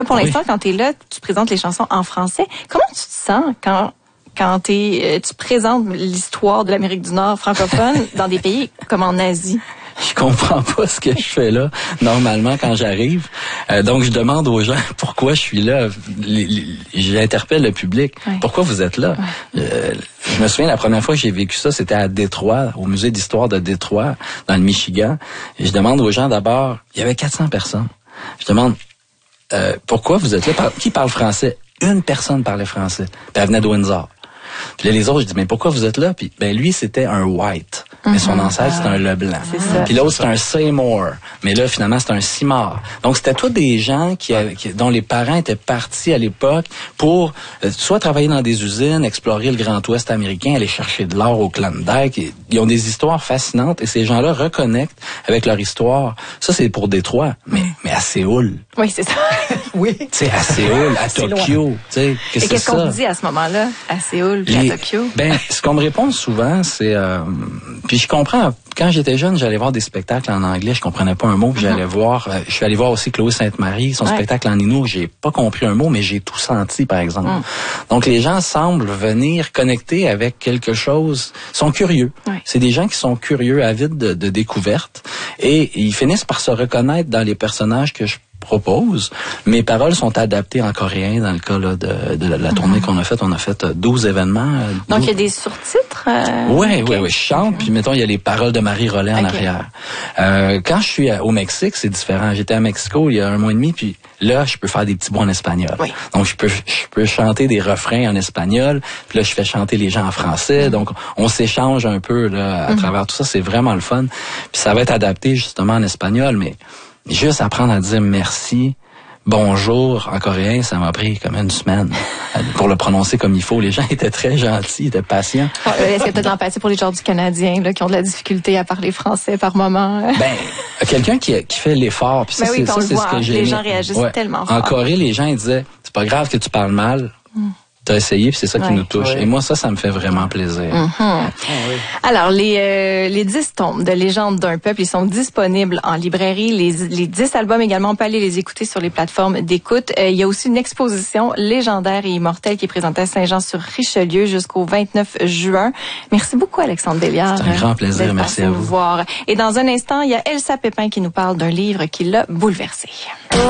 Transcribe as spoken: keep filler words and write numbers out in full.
Pour oui. l'instant, quand tu es là, tu présentes les chansons en français. Comment tu te sens quand quand t'es, euh, tu présentes l'histoire de l'Amérique du Nord francophone dans des pays comme en Asie? Je comprends pas ce que je fais là, normalement, quand j'arrive. Euh, donc, je demande aux gens pourquoi je suis là. J'interpelle le public. Ouais. Pourquoi vous êtes là? Ouais. Euh, je me souviens, la première fois que j'ai vécu ça, c'était à Détroit, au musée d'histoire de Détroit, dans le Michigan. Et je demande aux gens d'abord, il y avait quatre cents personnes. Je demande, euh, pourquoi vous êtes là? Par, qui parle français? Une personne parlait français. Puis elle venait de Windsor. Puis là, les autres, je dis, mais pourquoi vous êtes là? Puis, ben, lui, c'était un white. Mais son ancêtre, c'était un Leblanc. Puis l'autre, c'était un Seymour. Mais là, finalement, c'était un Simard. Donc, c'était tous des gens qui, qui, dont les parents étaient partis à l'époque pour euh, soit travailler dans des usines, explorer le Grand Ouest américain, aller chercher de l'or au Klondike. Ils ont des histoires fascinantes et ces gens-là reconnectent avec leur histoire. Ça, c'est pour Détroit, mais, mais à Séoul. Oui, c'est ça. Oui. Tu sais, à Séoul, à Tokyo. Tu sais, qu'est-ce et qu'est-ce que qu'on dit à ce moment-là, à Séoul puis Les, à Tokyo? Ben, ce qu'on me répond souvent, c'est... Euh, puis je comprends, quand j'étais jeune, j'allais voir des spectacles en anglais, je comprenais pas un mot, puis j'allais mm-hmm. voir... Euh, je suis allé voir aussi Chloé Sainte-Marie, son ouais. spectacle en Inuit, j'ai pas compris un mot, mais j'ai tout senti, par exemple. Mm. Donc, les gens semblent venir connecter avec quelque chose, sont curieux. Ouais. C'est des gens qui sont curieux, avides de, de découvertes, et ils finissent par se reconnaître dans les personnages que je propose. Mes paroles sont adaptées en coréen dans le cas là, de, de la, la tournée mm-hmm. qu'on a faite. On a fait douze événements. Donc, douze... il y a des sous-titres? Euh... Oui, oui, oui. Je chante, mm-hmm. puis mettons, il y a les paroles de Marie Rollet en okay. arrière. Euh, quand je suis à, au Mexique, c'est différent. J'étais à Mexico il y a un mois et demi, puis là, je peux faire des petits bouts en espagnol. Oui. Donc, je peux, je peux chanter des refrains en espagnol, puis là, je fais chanter les gens en français. Mm-hmm. Donc, on s'échange un peu là, à mm-hmm. travers tout ça. C'est vraiment le fun. Puis ça va être adapté justement en espagnol, mais juste apprendre à dire merci, bonjour en coréen, ça m'a pris comme une semaine pour le prononcer comme il faut. Les gens étaient très gentils, étaient patients. Est-ce que tu as de l'empathie pour les gens du Canadien là, qui ont de la difficulté à parler français par moment? Ben, quelqu'un qui, qui fait l'effort, puis ça, ben oui, c'est, ça, c'est ce que j'ai Les aimé. gens réagissent ouais. tellement fort. En Corée, les gens ils disaient, c'est pas grave que tu parles mal. Mm. T'as essayé, puis c'est ça qui ouais. nous touche. Ouais. Et moi, ça, ça me fait vraiment plaisir. Mm-hmm. Ah, oui. Alors, les euh, les dix tomes de Légende d'un peuple, ils sont disponibles en librairie. Les les dix albums également, on peut aller les écouter sur les plateformes d'écoute. Euh, il y a aussi une exposition légendaire et immortelle qui est présentée à Saint-Jean-sur-Richelieu jusqu'au vingt-neuf juin. Merci beaucoup, Alexandre Belliard. C'est un grand plaisir. Merci à vous. Voir. Et dans un instant, il y a Elsa Pépin qui nous parle d'un livre qui l'a bouleversée.